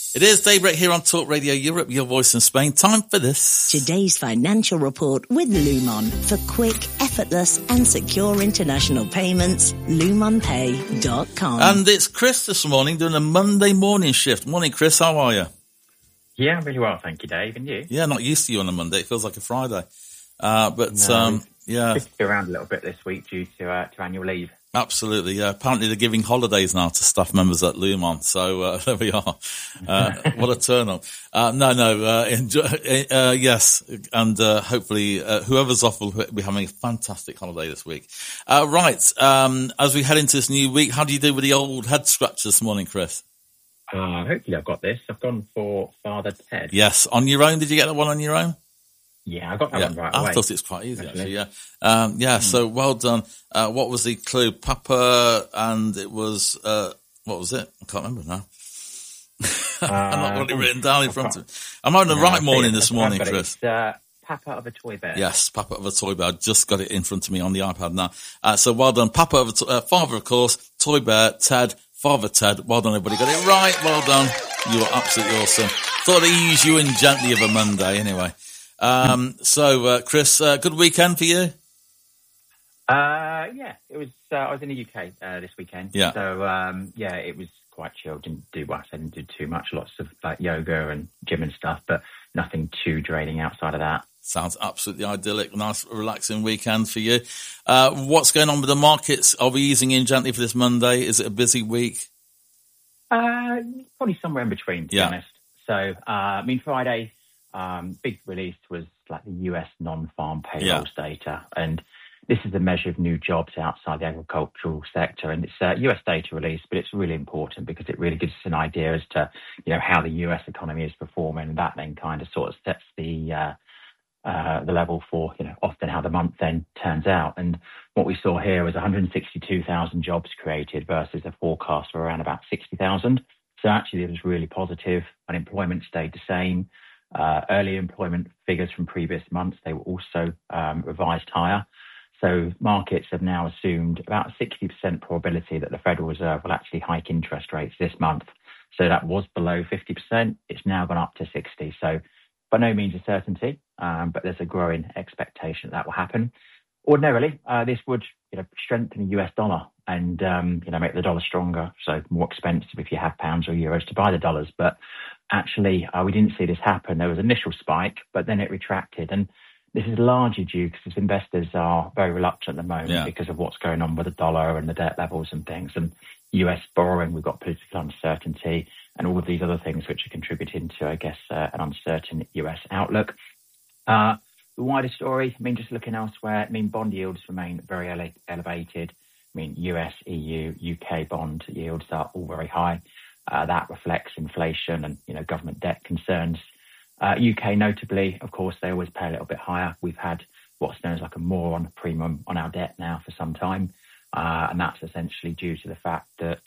It is Daybreak here on Talk Radio Europe, your voice in Spain. Time for this. Today's financial report with Lumon. For quick, effortless and secure international payments, LumonPay.com. And it's Chris this morning doing a Monday morning shift. Morning, Chris. How are you? Yeah, I'm really well, thank you, Dave. And you? Yeah, not used to you on a Monday. It feels like a Friday. Yeah. Shifted around a little bit this week due to annual leave. Absolutely, yeah. Apparently they're giving holidays now to staff members at Lumon. So, there we are. What a turn up. Enjoy, yes. And, hopefully, whoever's off will be having a fantastic holiday this week. As we head into this new week, how do you do with the old head scratch this morning, Chris? Hopefully I've got this. I've gone for Father Ted. Yes. On your own? Did you get that one on your own? Yeah, I got that one right away. I thought it was quite easy, actually, yeah. So well done. What was the clue? Papa, and it was, what was it? I can't remember now. I'm not got it written down in front of me. I'm having the right morning this morning, Chris. It's Papa of a Toy Bear. Yes, Papa of a Toy Bear. I just got it in front of me on the iPad now. So well done. Papa of a Father, of course, Toy Bear, Ted, Father Ted. Well done, everybody. Got it right. Well done. You are absolutely awesome. Thought I'd ease you in gently of a Monday anyway. Chris, good weekend for you? Yeah, it was, I was in the UK, this weekend. Yeah. So, it was quite chill. Didn't do too much. Lots of like yoga and gym and stuff, but nothing too draining outside of that. Sounds absolutely idyllic. Nice, relaxing weekend for you. What's going on with the markets? Are we easing in gently for this Monday? Is it a busy week? Probably somewhere in between, to be honest. So, Friday, big release was like the US non-farm payrolls data. And this is a measure of new jobs outside the agricultural sector. And it's a US data release, but it's really important because it really gives us an idea as to, how the US economy is performing. And that then kind of sort of sets the level for, often how the month then turns out. And what we saw here was 162,000 jobs created versus a forecast for around about 60,000. So actually it was really positive. Unemployment stayed the same. Early employment figures from previous months, they were also revised higher. So markets have now assumed about a 60% probability that the Federal Reserve will actually hike interest rates this month. So that was below 50%. It's now gone up to 60. So by no means a certainty, but there's a growing expectation that will happen. Ordinarily, this would strengthen the US dollar and make the dollar stronger, so more expensive if you have pounds or euros to buy the dollars. But actually, we didn't see this happen. There was an initial spike, but then it retracted. And this is largely due because investors are very reluctant at the moment because of what's going on with the dollar and the debt levels and things. And US borrowing, we've got political uncertainty and all of these other things which are contributing to, I guess, an uncertain US outlook. The wider story, just looking elsewhere, bond yields remain very elevated. US, EU, UK bond yields are all very high. That reflects inflation and, government debt concerns. UK notably, of course, they always pay a little bit higher. We've had what's known as like a moron premium on our debt now for some time. And that's essentially due to the fact that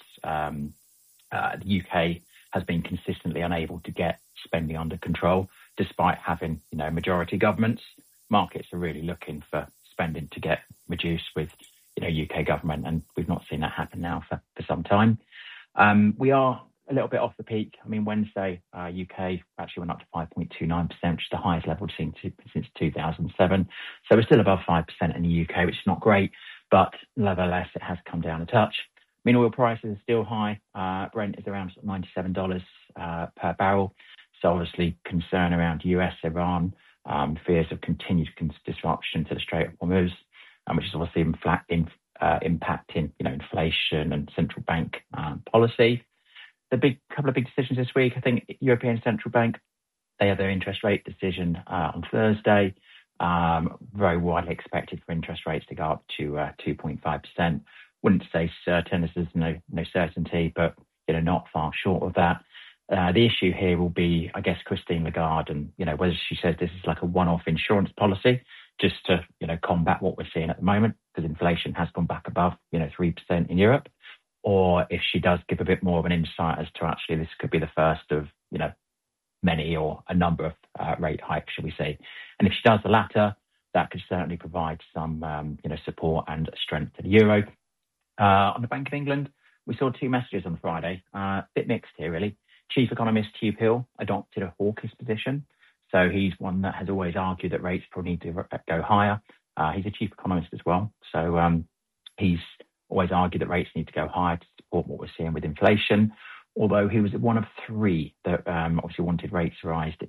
the UK has been consistently unable to get spending under control, despite having, majority governments. Markets are really looking for spending to get reduced with, UK government, and we've not seen that happen now for some time. We are a little bit off the peak. Wednesday, UK actually went up to 5.29%, which is the highest level seen since 2007. So we're still above 5% in the UK, which is not great, but nevertheless, it has come down a touch. Oil prices are still high. Brent is around $97 per barrel. So obviously concern around US, Iran, fears of continued disruption to the Strait of Hormuz, which is obviously impacting, inflation and central bank policy. The couple of big decisions this week, I think European Central Bank, they have their interest rate decision on Thursday. Very widely expected for interest rates to go up to 2.5%. Wouldn't say certain, as there's no certainty, but not far short of that. The issue here will be, I guess, Christine Lagarde and, whether she says this is like a one-off insurance policy just to, combat what we're seeing at the moment, because inflation has gone back above, 3% in Europe, or if she does give a bit more of an insight as to actually this could be the first of, many or a number of rate hikes, shall we say. And if she does the latter, that could certainly provide some, support and strength to the euro. On the Bank of England, we saw two messages on Friday, a bit mixed here, really. Chief economist Hugh Hill adopted a hawkish position. So he's one that has always argued that rates probably need to go higher. He's a chief economist as well. So he's always argued that rates need to go higher to support what we're seeing with inflation, although he was one of three that obviously wanted rates raised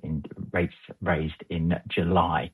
in July.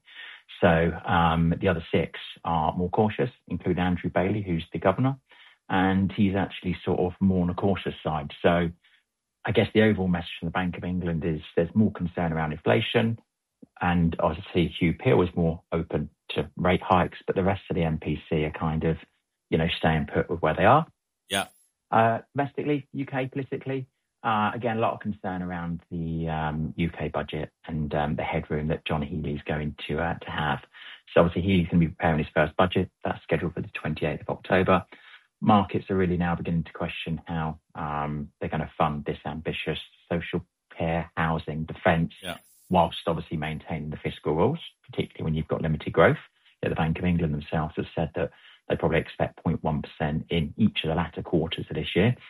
So the other six are more cautious, including Andrew Bailey, who's the governor, and he's actually sort of more on the cautious side. So I guess the overall message from the Bank of England is there's more concern around inflation, and obviously Hugh Hill is more open to rate hikes, but the rest of the MPC are kind of, staying put with where they are. Yeah. Domestically, UK politically, again, a lot of concern around the UK budget and the headroom that John Healey's going to have. So obviously Healey's going to be preparing his first budget. That's scheduled for the 28th of October. Markets are really now beginning to question how they're going to fund this ambitious social care, housing, defence, whilst obviously maintaining the fiscal rules, particularly when you've got limited growth. The Bank of England themselves have said that they probably expect 0.1% in each of the latter quarters of this year.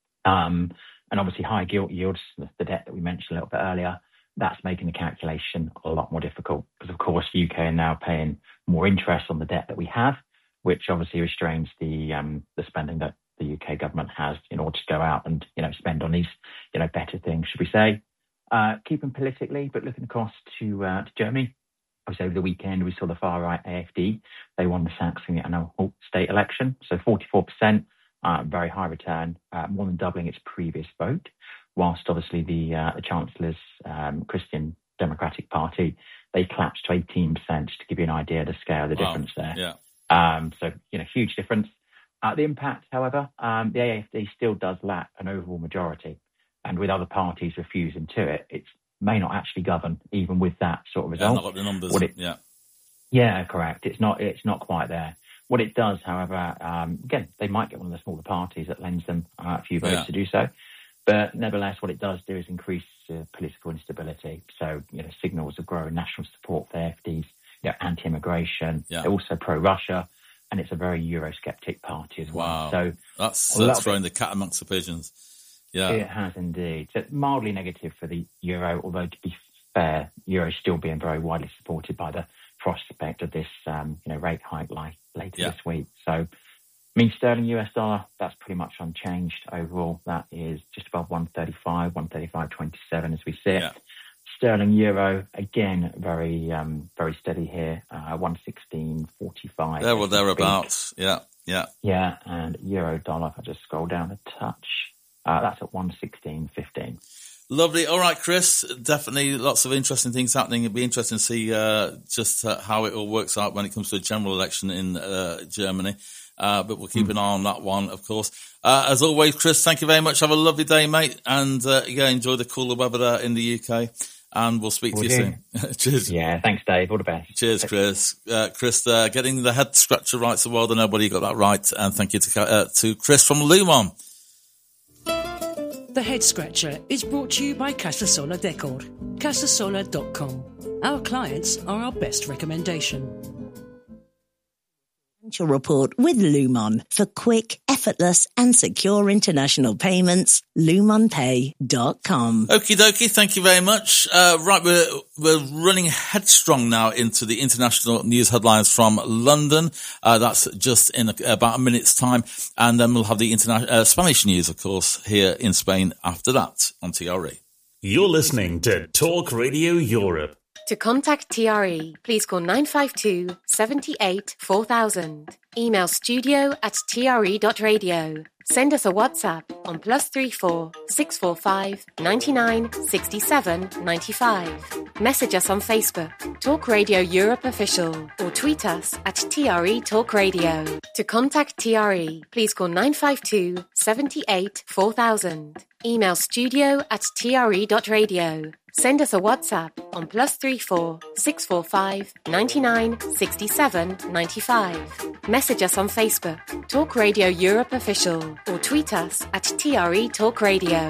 And obviously high gilt yields, the debt that we mentioned a little bit earlier, that's making the calculation a lot more difficult because, of course, the UK are now paying more interest on the debt that we have, which obviously restrains the spending that the UK government has in order to go out and, spend on these, better things, should we say. Keeping politically, but looking across to Germany. Obviously, over the weekend, we saw the far-right AfD. They won the Saxony-Anhalt state election, so 44%, very high return, more than doubling its previous vote, whilst obviously the Chancellor's Christian Democratic Party, they collapsed to 18%, to give you an idea of the scale of the difference there. Yeah. So, huge difference. The impact, however, the AfD still does lack an overall majority. And with other parties refusing to it may not actually govern, even with that sort of result. Not got the numbers. Yeah, correct. It's not quite there. What it does, however, again, they might get one of the smaller parties that lends them a few votes to do so. But nevertheless, what it does do is increase political instability. So, signals of growing national support for AfD's, anti-immigration. They're also pro-Russia. And it's a very Eurosceptic party as well. Wow. So that's throwing the cat amongst the pigeons. Yeah, it has indeed. So mildly negative for the euro, although to be fair, euro is still being very widely supported by the prospect of this, rate hike later this week. So, sterling US dollar, that's pretty much unchanged overall. That is just above 135.27 as we sit. Yeah. Sterling euro, again, very steady here, 116.45. There or thereabouts, yeah. Yeah, and euro dollar, if I just scroll down a touch, that's at 116.15. Lovely. All right, Chris, definitely lots of interesting things happening. It'd be interesting to see just how it all works out when it comes to a general election in Germany. But we'll keep an eye on that one, of course. As always, Chris, thank you very much. Have a lovely day, mate. And enjoy the cooler weather there in the UK. And we'll speak to you soon. Cheers. Yeah, thanks, Dave. All the best. Cheers, Chris. Chris, getting the head scratcher right so well done. Nobody got that right. And thank you to Chris from Lumon. The Head Scratcher is brought to you by Casasola Decor. Casasola.com. Our clients are our best recommendation. Financial report with Lumon. For quick, effortless and secure international payments, LumonPay.com. Okie dokie, thank you very much. Right, we're running headstrong now into the international news headlines from London. That's just in about a minute's time. And then we'll have the Spanish news, of course, here in Spain after that on TRE. You're listening to Talk Radio Europe. To contact TRE, please call 952 78 4000. Email studio@tre.radio. Send us a WhatsApp on +34 645 99 67 95. Message us on Facebook, Talk Radio Europe Official, or tweet us at TRE Talk Radio. To contact TRE, please call 952 78 4000. Email studio@tre.radio. Send us a WhatsApp on +34 645 99 67 95. Message us on Facebook, Talk Radio Europe Official, or tweet us at TRE Talk Radio.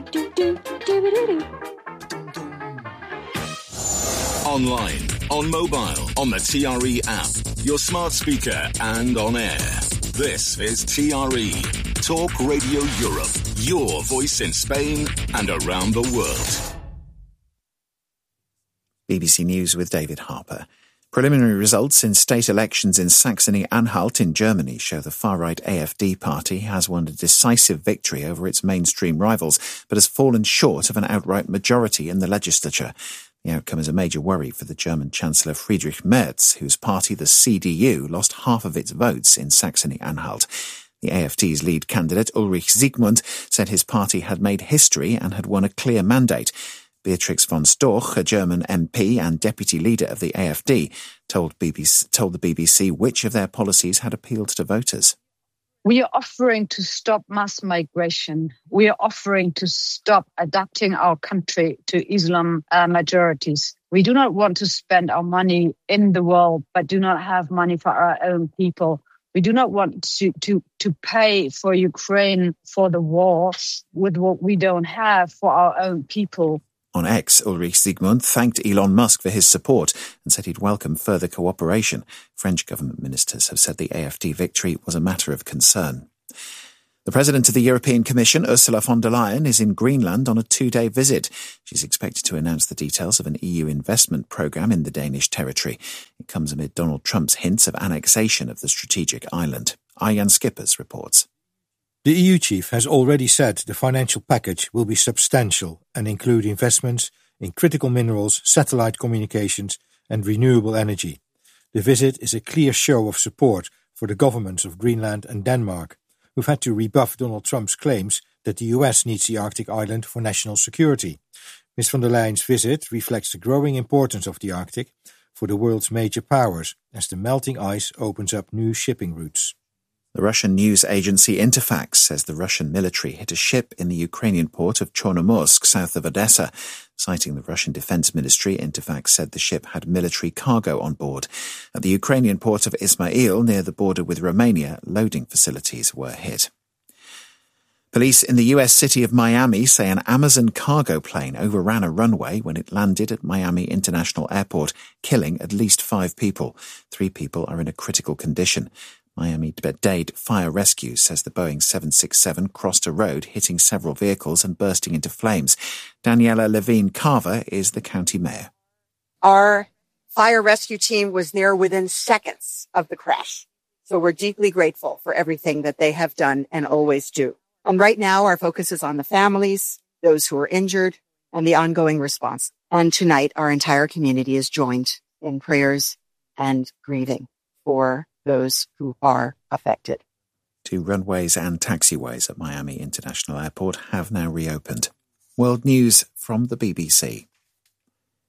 Online, on mobile, on the TRE app, your smart speaker, and on air. This is TRE Talk Radio Europe, your voice in Spain and around the world. BBC News with David Harper. Preliminary results in state elections in Saxony-Anhalt in Germany show the far-right AfD party has won a decisive victory over its mainstream rivals, but has fallen short of an outright majority in the legislature. The outcome is a major worry for the German Chancellor Friedrich Merz, whose party, the CDU, lost half of its votes in Saxony-Anhalt. The AfD's lead candidate, Ulrich Siegmund, said his party had made history and had won a clear mandate. Beatrix von Storch, a German MP and deputy leader of the AfD, told the BBC which of their policies had appealed to voters. We are offering to stop mass migration. We are offering to stop adapting our country to Islam majorities. We do not want to spend our money in the world, but do not have money for our own people. We do not want to pay for Ukraine for the war with what we don't have for our own people. On X, Ulrich Siegmund thanked Elon Musk for his support and said he'd welcome further cooperation. French government ministers have said the AfD victory was a matter of concern. The President of the European Commission, Ursula von der Leyen, is in Greenland on a 2-day visit. She's expected to announce the details of an EU investment programme in the Danish territory. It comes amid Donald Trump's hints of annexation of the strategic island. Arjan Skippers reports. The EU chief has already said the financial package will be substantial and include investments in critical minerals, satellite communications and renewable energy. The visit is a clear show of support for the governments of Greenland and Denmark, who've had to rebuff Donald Trump's claims that the US needs the Arctic island for national security. Ms. von der Leyen's visit reflects the growing importance of the Arctic for the world's major powers as the melting ice opens up new shipping routes. The Russian news agency Interfax says the Russian military hit a ship in the Ukrainian port of Chornomorsk, south of Odessa. Citing the Russian Defense Ministry, Interfax said the ship had military cargo on board. At the Ukrainian port of Ismail, near the border with Romania, loading facilities were hit. Police in the US city of Miami say an Amazon cargo plane overran a runway when it landed at Miami International Airport, killing at least 5 people. 3 people are in a critical condition. Miami-Dade Fire Rescue says the Boeing 767 crossed a road, hitting several vehicles and bursting into flames. Daniela Levine-Carver is the county mayor. Our fire rescue team was there within seconds of the crash. So we're deeply grateful for everything that they have done and always do. And right now, our focus is on the families, those who are injured, and the ongoing response. And tonight, our entire community is joined in prayers and grieving for those who are affected. 2 runways and taxiways at Miami International Airport have now reopened. World News from the BBC.